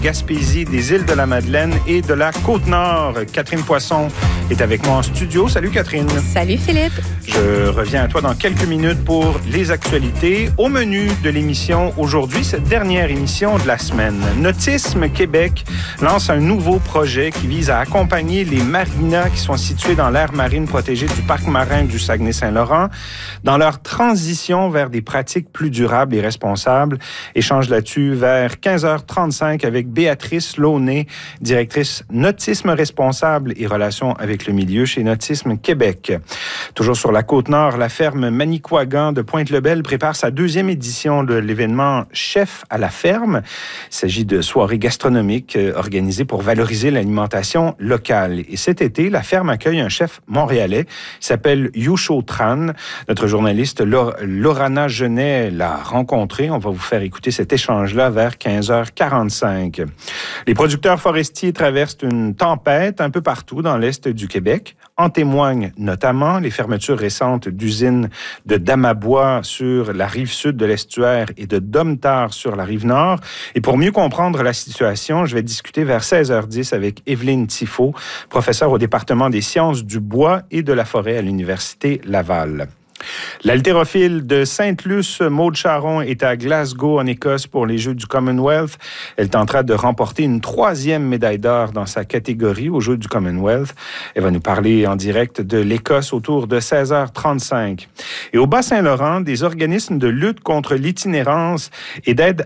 Gaspésie, des Îles-de-la-Madeleine et de la Côte-Nord. Catherine Poisson est avec moi en studio. Salut Catherine. Salut Philippe. Je reviens à toi dans quelques minutes pour les actualités. Au menu de l'émission aujourd'hui, cette dernière émission de la semaine, Nautisme Québec lance un nouveau projet qui vise à accompagner les marinas qui sont situés dans l'aire marine protégée du parc marin du Saguenay-Saint-Laurent dans leur transition vers des pratiques plus durables et responsables. Échange là-dessus vers 15h35 avec Béatrice Launay, directrice Nautisme responsable et relations avec le milieu chez Nautisme Québec. Toujours sur la Côte-Nord, la ferme Manicouagan de Pointe-le-Bel prépare sa deuxième édition de l'événement Chef à la ferme. Il s'agit de soirées gastronomiques organisées pour valoriser l'alimentation locale. Et cet été, la ferme accueille un chef montréalais. Il s'appelle Yusho Tran. Notre journaliste Laurana Genet l'a rencontré. On va vous faire écouter cet échange-là vers 15h45. Les producteurs forestiers traversent une tempête un peu partout dans l'est du Québec. En témoignent notamment les fermetures récentes d'usines de Damabois sur la rive sud de l'estuaire et de Domtar sur la rive nord. Et pour mieux comprendre la situation, je vais discuter vers 16h10 avec Evelyne Tifo, professeure au département des sciences du bois et de la forêt à l'Université Laval. L'haltérophile de Sainte-Luce, Maude Charon, est à Glasgow, en Écosse, pour les Jeux du Commonwealth. Elle tentera de remporter une 3e médaille d'or dans sa catégorie aux Jeux du Commonwealth. Elle va nous parler en direct de l'Écosse autour de 16h35. Et au Bas-Saint-Laurent, des organismes de lutte contre l'itinérance et d'aide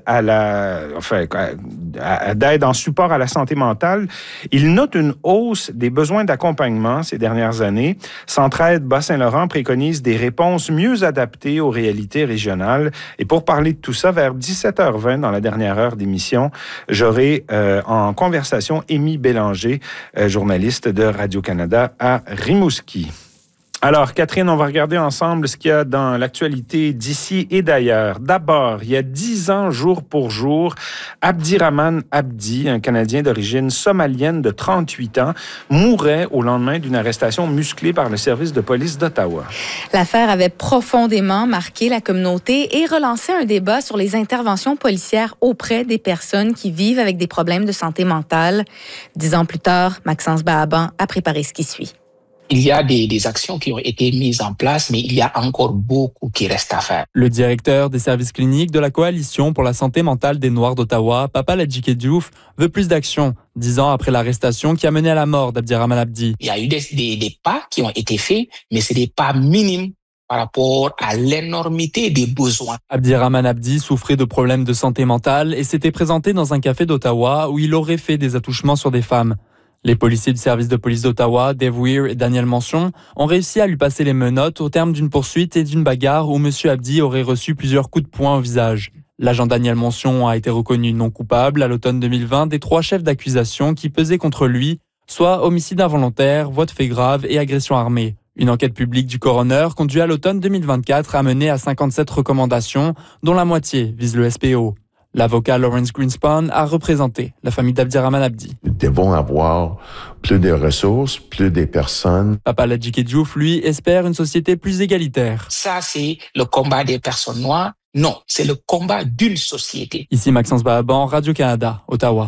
d'aide en support à la santé mentale, ils notent une hausse des besoins d'accompagnement ces dernières années. Centraide Bas-Saint-Laurent préconise des réponses mieux adaptées aux réalités régionales. Et pour parler de tout ça, vers 17h20, dans la dernière heure d'émission, j'aurai en conversation Amy Bélanger, journaliste de Radio-Canada à Rimouski. Alors, Catherine, on va regarder ensemble ce qu'il y a dans l'actualité d'ici et d'ailleurs. D'abord, il y a 10 ans, jour pour jour, Abdirahman Abdi, un Canadien d'origine somalienne de 38 ans, mourait au lendemain d'une arrestation musclée par le service de police d'Ottawa. L'affaire avait profondément marqué la communauté et relancé un débat sur les interventions policières auprès des personnes qui vivent avec des problèmes de santé mentale. 10 ans plus tard, Maxence Bahaban a préparé ce qui suit. Il y a des actions qui ont été mises en place, mais il y a encore beaucoup qui reste à faire. Le directeur des services cliniques de la Coalition pour la santé mentale des Noirs d'Ottawa, Papa Ladjike Diouf, veut plus d'action, 10 ans après l'arrestation qui a mené à la mort d'Abdirahman Abdi. Il y a eu des pas qui ont été faits, mais c'est des pas minimes par rapport à l'énormité des besoins. Abdirahman Abdi souffrait de problèmes de santé mentale et s'était présenté dans un café d'Ottawa où il aurait fait des attouchements sur des femmes. Les policiers du service de police d'Ottawa, Dave Weir et Daniel Mention, ont réussi à lui passer les menottes au terme d'une poursuite et d'une bagarre où M. Abdi aurait reçu plusieurs coups de poing au visage. L'agent Daniel Mention a été reconnu non coupable à l'automne 2020 des 3 chefs d'accusation qui pesaient contre lui, soit homicide involontaire, voie de fait grave et agression armée. Une enquête publique du coroner conduit à l'automne 2024 a mené à 57 recommandations, dont la moitié vise le SPO. L'avocat Lawrence Greenspan a représenté la famille d'Abdirahman Abdi. Nous devons avoir plus de ressources, plus de personnes. Papa Ladjike Diouf, lui, espère une société plus égalitaire. Ça, c'est le combat des personnes noires. Non, c'est le combat d'une société. Ici Maxence Bahaban, Radio-Canada, Ottawa.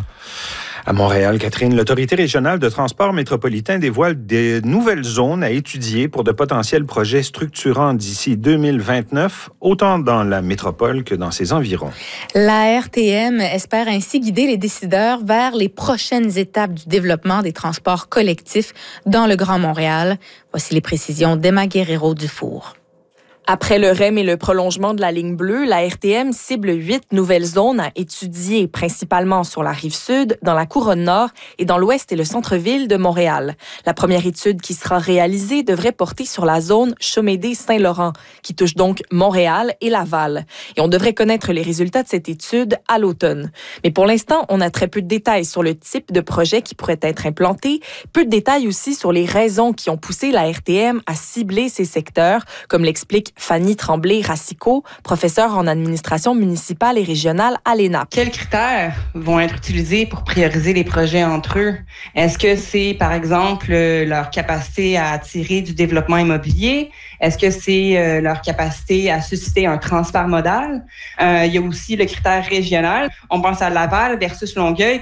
À Montréal, Catherine, l'Autorité régionale de transport métropolitain dévoile des nouvelles zones à étudier pour de potentiels projets structurants d'ici 2029, autant dans la métropole que dans ses environs. La RTM espère ainsi guider les décideurs vers les prochaines étapes du développement des transports collectifs dans le Grand Montréal. Voici les précisions d'Emma Guerrero-Dufour. Après le REM et le prolongement de la ligne bleue, la RTM cible 8 nouvelles zones à étudier, principalement sur la rive sud, dans la couronne nord et dans l'ouest et le centre-ville de Montréal. La première étude qui sera réalisée devrait porter sur la zone Chomédé-Saint-Laurent, qui touche donc Montréal et Laval. Et on devrait connaître les résultats de cette étude à l'automne. Mais pour l'instant, on a très peu de détails sur le type de projet qui pourrait être implanté, peu de détails aussi sur les raisons qui ont poussé la RTM à cibler ces secteurs, comme l'explique Fanny Tremblay-Racicot, professeure en administration municipale et régionale à l'ENAP. Quels critères vont être utilisés pour prioriser les projets entre eux? Est-ce que c'est, par exemple, leur capacité à attirer du développement immobilier? Est-ce que c'est leur capacité à susciter un transfert modal? Il y a aussi le critère régional. On pense à Laval versus Longueuil.